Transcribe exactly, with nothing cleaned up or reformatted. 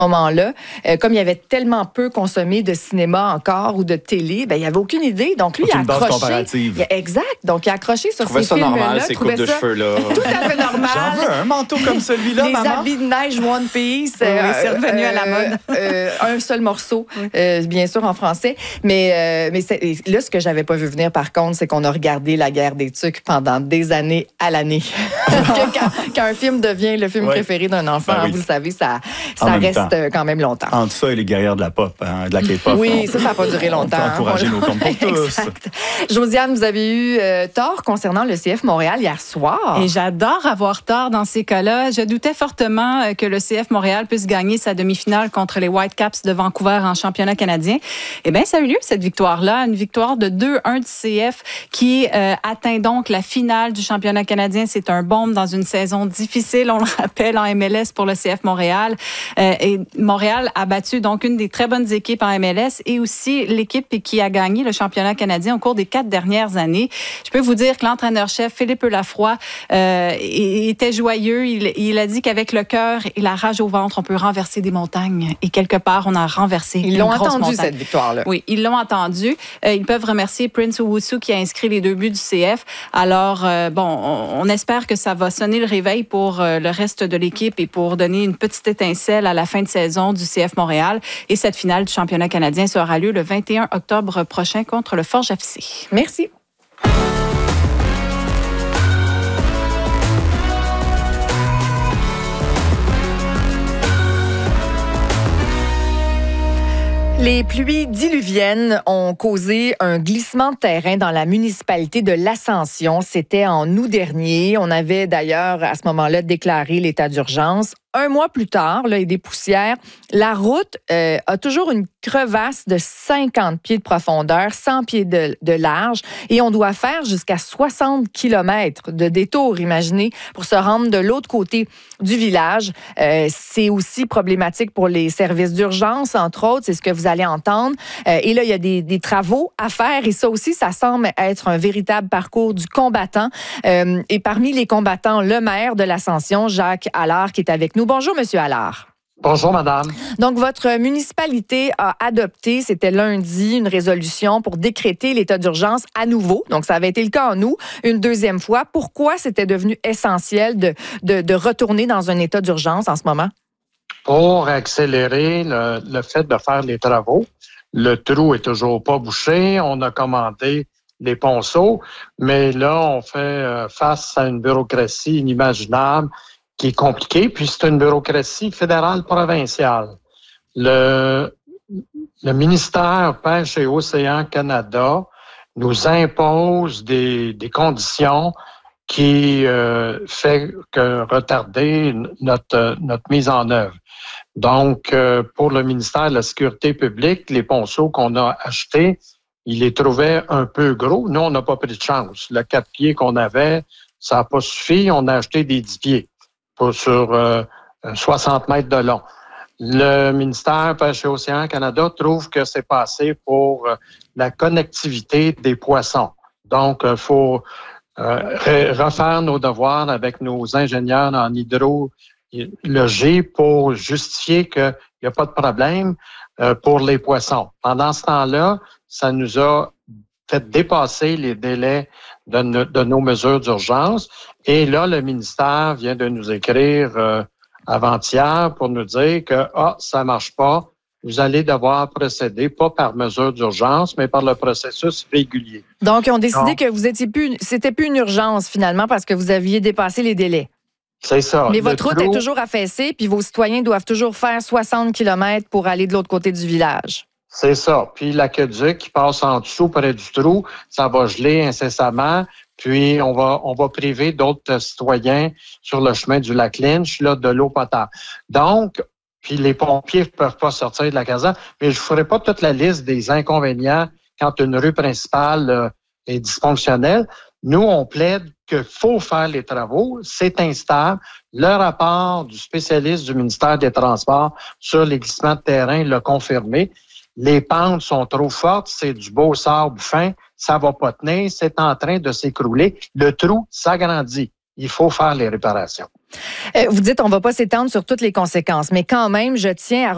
moment-là, euh, comme il avait tellement peu consommé de cinéma encore ou de télé, ben il avait aucune idée. Donc lui, aucune il a accroché. Base comparative. Il a, exact. Donc il a accroché sur ces ça films-là. normal, ces coupes de ça cheveux là. Tout à fait normal. J'en veux un manteau comme celui-là, Les maman. habits de neige One Piece. Oui, oui, c'est revenu euh, à la mode. euh, un seul morceau, oui. euh, bien sûr en français. Mais, euh, mais c'est, là, ce que j'avais pas vu venir, par contre, c'est qu'on a regardé La Guerre des Tucs pendant des années à l'année. Parce que quand, quand un film devient le film oui. préféré d'un enfant, ben oui. vous le savez, ça, ça reste temps. quand même longtemps. Entre ça et les guerrières de la pop, hein, de la K-pop. Oui, ça, ça n'a pas duré longtemps. On peut encourager hein, nos comptes pour tous. Exact. Josiane, vous avez eu euh, tort concernant le C F Montréal hier soir. Et j'adore avoir tort dans ces cas-là. Je doutais fortement que le C F Montréal puisse gagner sa demi-finale contre les Whitecaps de Vancouver en championnat canadien. Eh bien, ça a eu lieu, cette victoire-là. Une victoire de deux un du C F qui euh, atteint donc la finale du championnat canadien. C'est un baume dans une saison difficile, on le rappelle, en M L S pour le C F Montréal. Euh, et Montréal a battu donc une des très bonnes équipes en M L S et aussi l'équipe qui a gagné le championnat canadien au cours des quatre dernières années. Je peux vous dire que l'entraîneur-chef Philippe Lafroy euh, était joyeux. Il, il a dit qu'avec le cœur et la rage au ventre, on peut renverser des montagnes. Et quelque part, on a renversé ils une l'ont grosse entendu, montagne. cette victoire-là. Oui, ils l'ont entendu. Euh, ils peuvent remercier Prince Owusu qui a inscrit les deux buts du C F. Alors, euh, bon, on, on espère que ça va sonner le réveil pour euh, le reste de l'équipe et pour donner une petite étincelle à la fin de saison du C F Montréal. Et cette finale du championnat canadien sera lieu le vingt et un octobre prochain contre le Forge F C. Merci. Les pluies diluviennes ont causé un glissement de terrain dans la municipalité de l'Ascension. C'était en août dernier. On avait d'ailleurs à ce moment-là déclaré l'état d'urgence. Un mois plus tard, là, et des poussières, la route euh, a toujours une crevasse de cinquante pieds de profondeur, cent pieds de, de large, et on doit faire jusqu'à soixante kilomètres de détour, imaginez, pour se rendre de l'autre côté du village. Euh, c'est aussi problématique pour les services d'urgence, entre autres, c'est ce que vous allez entendre. Euh, et là, il y a des, des travaux à faire, et ça aussi, ça semble être un véritable parcours du combattant. Euh, et parmi les combattants, le maire de l'Ascension, Jacques Allard, qui est avec nous. Bonjour, Monsieur Allard. Bonjour, madame. Donc, votre municipalité a adopté, c'était lundi, une résolution pour décréter l'état d'urgence à nouveau. Donc, ça avait été le cas en août, une deuxième fois. Pourquoi c'était devenu essentiel de, de, de retourner dans un état d'urgence en ce moment? Pour accélérer le, le fait de faire les travaux. Le trou est toujours pas bouché. On a commandé les ponceaux, mais là, on fait face à une bureaucratie inimaginable qui est compliqué, puis c'est une bureaucratie fédérale provinciale. Le, le ministère Pêche et Océan Canada nous impose des, des conditions qui euh, fait que retarder notre, notre mise en œuvre. Donc, euh, pour le ministère de la Sécurité publique, les ponceaux qu'on a achetés, ils les trouvaient un peu gros. Nous, on n'a pas pris de chance. Le quatre pieds qu'on avait, ça n'a pas suffi. On a acheté des dix pieds. Sur euh, soixante mètres de long. Le ministère Pêche et Océan Canada trouve que c'est pas assez pour euh, la connectivité des poissons. Donc, il euh, faut euh, refaire nos devoirs avec nos ingénieurs en hydrologie pour justifier qu'il n'y a pas de problème euh, pour les poissons. Pendant ce temps-là, ça nous a fait dépasser les délais de, no, de nos mesures d'urgence. Et là, le ministère vient de nous écrire euh, avant-hier pour nous dire que ah, ça marche pas. Vous allez devoir procéder, pas par mesure d'urgence, mais par le processus régulier. Donc, ils ont décidé Donc, que vous étiez plus, c'était plus une urgence finalement parce que vous aviez dépassé les délais. C'est ça. Mais votre route trou, est toujours affaissée, puis vos citoyens doivent toujours faire soixante kilomètres pour aller de l'autre côté du village. C'est ça. Puis l'aqueduc qui passe en dessous, près du trou, ça va geler incessamment. Puis on va on va priver d'autres citoyens sur le chemin du lac Lynch là, de l'eau potable. Donc, puis les pompiers ne peuvent pas sortir de la caserne. Mais je ne ferai pas toute la liste des inconvénients quand une rue principale euh, est dysfonctionnelle. Nous, on plaide qu'il faut faire les travaux. C'est instable. Le rapport du spécialiste du ministère des Transports sur les glissements de terrain l'a confirmé. Les pentes sont trop fortes, c'est du beau sable fin, ça va pas tenir, c'est en train de s'écrouler. Le trou s'agrandit. Il faut faire les réparations. Euh, vous dites on va pas s'étendre sur toutes les conséquences, mais quand même, je tiens à